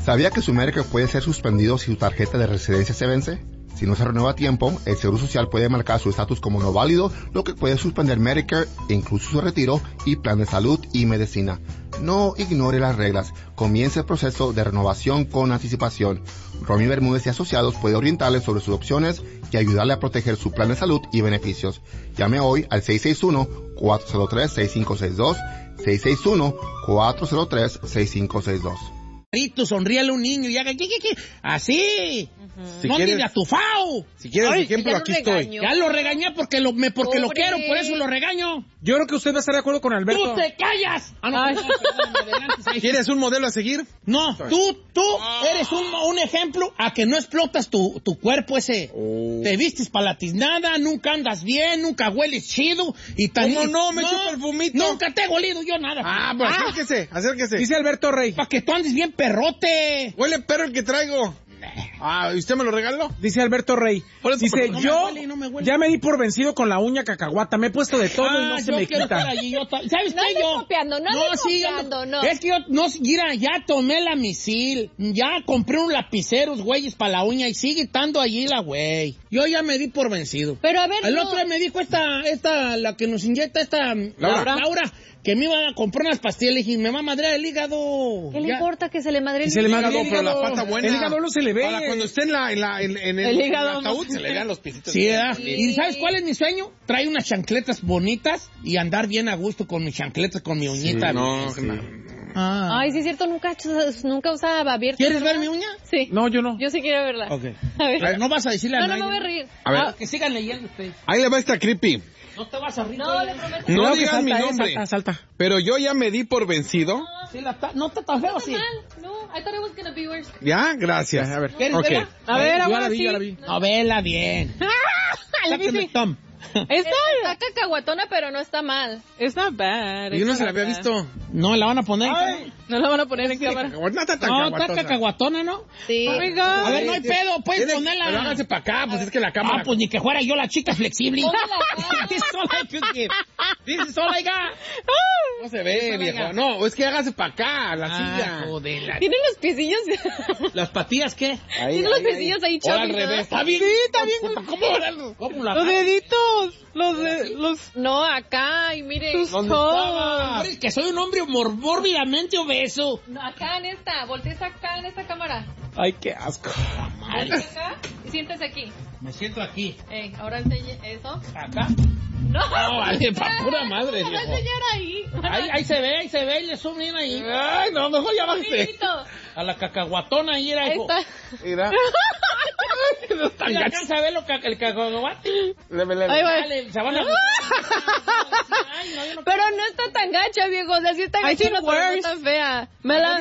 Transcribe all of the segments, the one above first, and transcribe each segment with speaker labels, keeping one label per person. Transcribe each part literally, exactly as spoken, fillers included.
Speaker 1: ¿Sabía que su Medicare puede ser suspendido si su tarjeta de residencia se vence? Si no se renueva a tiempo, el Seguro Social puede marcar su estatus como no válido, lo que puede suspender Medicare, incluso su retiro y plan de salud y medicina. No ignore las reglas. Comience el proceso de renovación con anticipación. Romy Bermúdez y Asociados puede orientarle sobre sus opciones y ayudarle a proteger su plan de salud y beneficios. Llame hoy al seis seis uno, cuatro cero tres, seis cinco seis dos, seis seis uno, cuatro cero tres, seis cinco seis dos.
Speaker 2: Sonríale a un niño y haga ¿qué, qué, qué? Así. Uh-huh. Si no quieres, ni atufao.
Speaker 3: Si quieres Ay, ejemplo, aquí estoy.
Speaker 2: Ya lo regañé porque lo, me, porque lo quiero, por eso lo regaño.
Speaker 3: Yo creo que usted va a estar de acuerdo con Alberto.
Speaker 2: ¡Tú te callas! Ah, no, perdón, perdón, adelante,
Speaker 3: ¿quieres un modelo a seguir?
Speaker 2: No, tú, tú oh. eres un, un ejemplo a que no explotas tu, tu cuerpo ese. Oh. Te vistes para la tiznada, nunca andas bien, nunca hueles chido. Y tan,
Speaker 3: ¿Cómo no? Me no, echo perfumito.
Speaker 2: Nunca te he olido yo nada.
Speaker 3: Ah, pues ah. acérquese, acérquese. Dice Alberto Rey.
Speaker 2: Para que tú andes bien perrote.
Speaker 3: Huele perro el que traigo. Ah, ¿y usted me lo regaló? Dice Alberto Rey.
Speaker 2: Eso,
Speaker 3: dice,
Speaker 2: no
Speaker 3: yo
Speaker 2: me huele, no me huele.
Speaker 3: Ya me di por vencido con la uña cacahuata. Me he puesto de todo ah, y no se me quita.
Speaker 2: Allí, yo to... ¿Sabes
Speaker 4: no
Speaker 2: qué yo?
Speaker 4: Copiando, no, no sí, copiando, no.
Speaker 2: Es que yo, no, mira, ya tomé la misil. Ya compré un lapiceros, güeyes, para la uña y sigue estando allí la güey. Yo ya me di por vencido.
Speaker 4: Pero a ver,
Speaker 2: El
Speaker 4: no.
Speaker 2: otro día me dijo esta, esta, la que nos inyecta esta...
Speaker 3: Laura.
Speaker 2: Laura. Que me iba a comprar unas pastillas, le dije, me va a madrear el hígado.
Speaker 4: ¿Qué le ya. importa que se le madre el
Speaker 3: hígado? Se le madre
Speaker 2: el hígado,
Speaker 3: pero la pata buena. El hígado no se le ve. Para cuando esté en, la, en, la, en, en el,
Speaker 4: el, hígado,
Speaker 3: en el ataúd, no se le vean los pisitos.
Speaker 2: Sí, ¿verdad? Sí. ¿Y sabes cuál es mi sueño? Traer unas chancletas bonitas y andar bien a gusto con mis chancletas, con mi uñita.
Speaker 3: Sí, no,
Speaker 2: sí.
Speaker 3: no.
Speaker 4: Ah. Ay, sí es cierto, nunca, nunca usaba abierta.
Speaker 2: ¿Quieres ver mi uña?
Speaker 4: Sí.
Speaker 3: No, yo no.
Speaker 4: Yo sí quiero verla.
Speaker 2: Ok. A ver. A ver, no vas a decirle a
Speaker 4: no,
Speaker 2: nadie.
Speaker 4: No, no me voy a reír.
Speaker 3: A ver.
Speaker 2: Ah, que sigan leyendo ustedes.
Speaker 3: Ahí le va esta creepy.
Speaker 2: No te vas a reír.
Speaker 4: No, le prometo.
Speaker 3: No, no digas
Speaker 2: salta,
Speaker 3: mi nombre.
Speaker 2: Eh, salta, salta.
Speaker 3: Pero yo ya me di por vencido.
Speaker 4: No,
Speaker 2: sí, la ta... no te está feo, sí.
Speaker 4: No, I thought it was gonna be worse.
Speaker 3: Ya, gracias. A ver.
Speaker 2: ¿Quieres
Speaker 3: okay.
Speaker 2: verla?
Speaker 4: A ver,
Speaker 2: yo
Speaker 4: ahora
Speaker 2: la vi,
Speaker 4: sí.
Speaker 2: yo la vi. No, vela bien.
Speaker 4: Sáqueme
Speaker 2: Tom.
Speaker 4: Está, está cacahuatona, pero no está mal.
Speaker 5: It's not bad.
Speaker 3: Yo no se la había visto.
Speaker 2: No, la van a poner
Speaker 5: Ay, en No la van a poner en cámara.
Speaker 3: No está tan
Speaker 2: No, está cacahuatona, ¿no?
Speaker 4: Sí.
Speaker 5: Oh my God.
Speaker 2: A ver, no hay pedo, puedes
Speaker 3: Tiene,
Speaker 2: ponerla.
Speaker 3: Pero háganse para acá, pues es que la cámara...
Speaker 2: Ah, pues ni que fuera yo la chica flexible. This is all I could give. This is all I got.
Speaker 3: No se ve, viejo. No, es que hágase para acá, la
Speaker 2: ah,
Speaker 3: silla.
Speaker 2: Joder, la...
Speaker 4: ¿Tienen los piecillos?
Speaker 2: ¿Las patillas qué?
Speaker 3: Ahí,
Speaker 4: Tienen los piecillos ahí,
Speaker 3: ahí.
Speaker 4: chavos.
Speaker 3: Al revés.
Speaker 2: Está bien.
Speaker 5: Sí, está bien.
Speaker 2: ¿Cómo, ¿Cómo la
Speaker 5: Los deditos. Los de... Los...
Speaker 4: No, acá, y mire.
Speaker 5: Tus
Speaker 2: ¿Dónde estaba? Que soy un hombre mor mórbidamente obeso.
Speaker 4: No, acá en esta. Voltees acá en esta cámara.
Speaker 3: Ay, qué asco.
Speaker 4: Voltees acá y siéntese aquí.
Speaker 2: Me siento aquí.
Speaker 4: Eh, ahora enseñe eso.
Speaker 2: ¿Acá?
Speaker 4: No.
Speaker 2: No, vale, pa' pura madre.
Speaker 4: No, va a enseñar ahí.
Speaker 2: Ahí, ahí se ve, ahí se ve, y le suben ahí.
Speaker 3: Ay, no, mejor ya bájate.
Speaker 2: A la cacahuatona ahí era,
Speaker 4: Ahí
Speaker 2: hijo.
Speaker 4: está.
Speaker 3: Mira.
Speaker 2: ¿Y la alcanza a ver lo que el cacahuate?
Speaker 4: Ahí va.
Speaker 2: Dale, se van a... Ay, no, yo no
Speaker 4: Pero no está tan gacha, viejo. O sea, sí está
Speaker 5: I
Speaker 4: gacha,
Speaker 5: think
Speaker 4: no, pero no
Speaker 5: worse.
Speaker 4: está fea. Me la...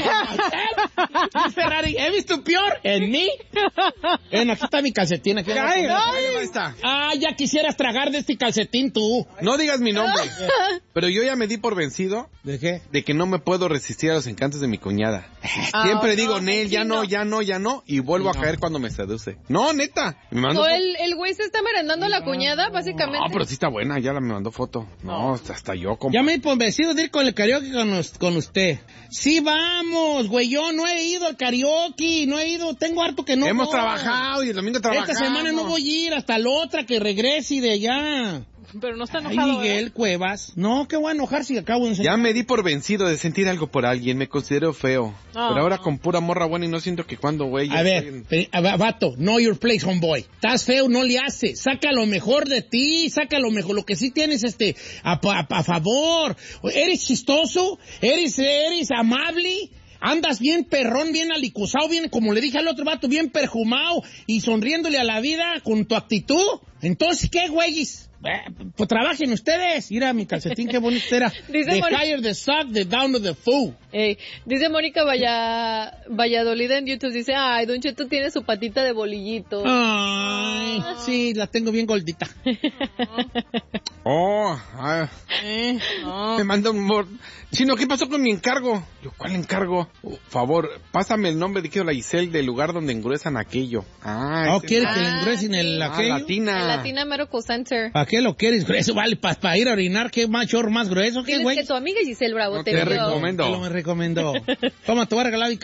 Speaker 2: Ferrari, ¿he visto peor en mí? Bueno, aquí está mi calcetín. Aquí
Speaker 3: Ay,
Speaker 2: ay,
Speaker 3: ahí está.
Speaker 2: ah, ya quisieras tragar de este calcetín tú.
Speaker 3: No digas mi nombre. Pero yo ya me di por vencido.
Speaker 2: ¿De qué?
Speaker 3: De que no me puedo resistir a los encantos de mi cuñada.
Speaker 4: Ah,
Speaker 3: Siempre
Speaker 4: no,
Speaker 3: digo,
Speaker 4: sí,
Speaker 3: Nel, ya
Speaker 4: sí,
Speaker 3: no,
Speaker 4: no.
Speaker 3: ya no, ya no. Y vuelvo
Speaker 2: Sí,
Speaker 3: a caer
Speaker 2: no.
Speaker 3: cuando me seduce. No, neta. Me mandó
Speaker 4: No,
Speaker 3: fo-
Speaker 4: el, el güey se está merendando a la cuñada, básicamente.
Speaker 3: No, pero sí está buena. Ya la me mandó foto. No, hasta yo. Compa.
Speaker 2: Ya me he convencido de ir con el karaoke con, us- con usted. Sí, vamos, güey. Yo no he ido al karaoke. No he ido. Tengo harto que no
Speaker 3: Hemos
Speaker 2: voy.
Speaker 3: trabajado y el domingo trabajamos.
Speaker 2: Esta semana no voy a ir. Hasta la otra que regrese de allá.
Speaker 5: Pero no está
Speaker 2: Ay,
Speaker 5: enojado,
Speaker 2: Miguel
Speaker 5: ¿eh?
Speaker 2: Cuevas. No, qué voy a enojar si acabo de enseñar.
Speaker 3: Ya me di por vencido de sentir algo por alguien. Me considero feo.
Speaker 5: Ah.
Speaker 3: Pero ahora con pura morra buena y no siento que cuando, güey. ya
Speaker 2: A ver,
Speaker 3: estoy en-
Speaker 2: pe- a ver, vato, know your place, homeboy. Estás feo, no le hace. Saca lo mejor de ti, saca lo mejor, lo que sí tienes, este, a, a- a favor. Eres chistoso, eres, eres amable. Andas bien perrón, bien alicuzado, bien, como le dije al otro vato, bien perfumado y sonriéndole a la vida con tu actitud. Entonces, ¿qué, güeyes? Eh, pues trabajen ustedes. Mira mi calcetín, qué bonito era.
Speaker 4: Dice
Speaker 2: The
Speaker 4: Moni-
Speaker 2: higher the sock, the downer the fool.
Speaker 4: Ey, dice Mónica Valla, Valladolid en YouTube, dice, ay, Don Cheto tiene su patita de bolillito.
Speaker 2: Ay, sí, la tengo bien gordita.
Speaker 3: Oh, ah,
Speaker 5: Eh, no.
Speaker 3: me manda un mor... Chino, ¿qué pasó con mi encargo? Yo, ¿cuál encargo? Por favor, pásame el nombre de que la Giselle del lugar donde engruesan aquello. Ah,
Speaker 2: ¿No
Speaker 3: ese-
Speaker 2: quieres que le
Speaker 4: Ah,
Speaker 2: engruesen el
Speaker 3: Ah,
Speaker 2: aquello?
Speaker 3: latina.
Speaker 4: El Latina Medical Center.
Speaker 2: ¿Para qué lo quieres grueso? Vale, para pa ir a orinar, ¿qué más chorro más grueso? ¿Qué,
Speaker 4: Diles
Speaker 2: güey?
Speaker 4: que tu amiga Giselle Bravo
Speaker 3: No
Speaker 4: te
Speaker 3: te
Speaker 4: vio.
Speaker 3: recomiendo.
Speaker 2: Te lo me recomendó. Toma, te voy a regalar mi